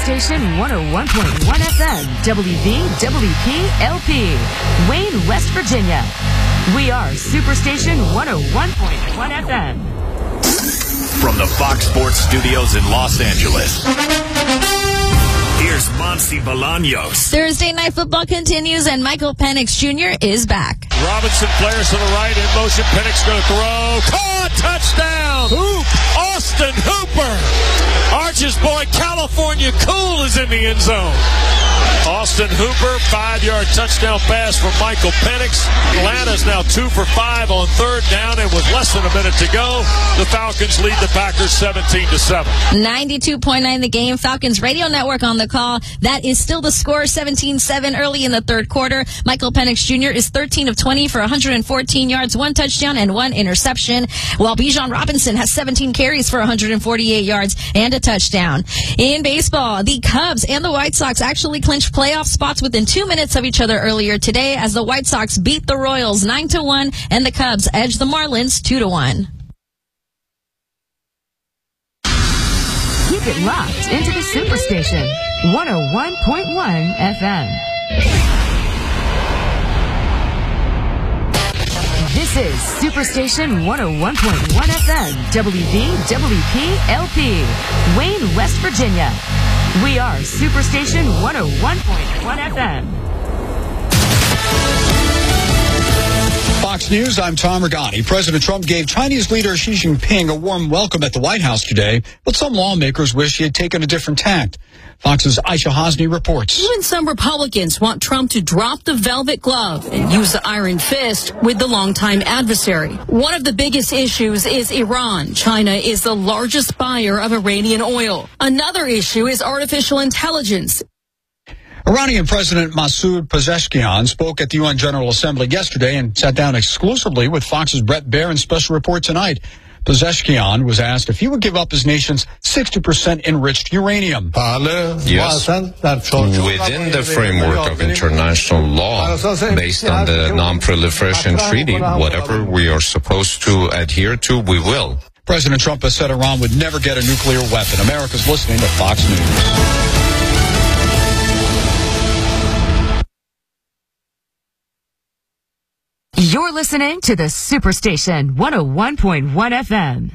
Superstation 101.1 FM, WVWP-LP, Wayne, West Virginia. We are Superstation 101.1 FM. From the Fox Sports Studios in Los Angeles, here's Monty Bolaños. Thursday Night Football continues, and Michael Penix Jr. is back. Robinson flares to the right, in motion. Penix going to throw. Caught! Touchdown! Austin Hooper! Arch's boy, California Cool, is in the end zone. Austin Hooper, 5-yard touchdown pass from Michael Penix. Atlanta's now 2 for 5 on third down, and with less than a minute to go, the Falcons lead the Packers 17-7. 92.9 the game. Falcons Radio Network on the call. That is still the score, 17-7 early in the third quarter. Michael Penix Jr. is 13 of 20 for 114 yards, 1 touchdown, and 1 interception, while Bijan Robinson has 17 carries for 148 yards and a touchdown. In baseball, the Cubs and the White Sox actually clinched playoff spots within 2 minutes of each other earlier today, as the White Sox beat the Royals 9-1 and the Cubs edged the Marlins 2-1. Keep it locked into the Superstation 101.1 FM. This is Superstation 101.1 FM, WVWP-LP, Wayne, West Virginia. We are Superstation 101.1 FM. Fox News, I'm Tom Regani. President Trump gave Chinese leader Xi Jinping a warm welcome at the White House today, but some lawmakers wish he had taken a different tact. Fox's Aisha Hosni reports. Even some Republicans want Trump to drop the velvet glove and use the iron fist with the longtime adversary. One of the biggest issues is Iran. China is the largest buyer of Iranian oil. Another issue is artificial intelligence. Iranian President Masoud Pezeshkian spoke at the UN General Assembly yesterday and sat down exclusively with Fox's Brett Baer in special report tonight. Pezeshkian was asked if he would give up his nation's 60% enriched uranium. Yes, within the framework of international law, based on the Non-Proliferation Treaty, whatever we are supposed to adhere to, we will. President Trump has said Iran would never get a nuclear weapon. America's listening to Fox News. You're listening to the Superstation 101.1 FM.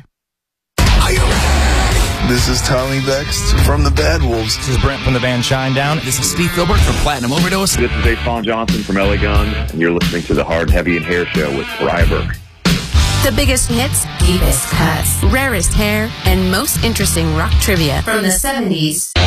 This is Tommy Bext from the Bad Wolves. This is Brent from the band Shinedown. This is Steve Filbert from Platinum Overdose. This is Fawn Johnson from LA Guns, and you're listening to the Hard, Heavy, and Hair Show with Pariah Burke. The biggest hits, deepest cuts, rarest hair, and most interesting rock trivia from the 70s.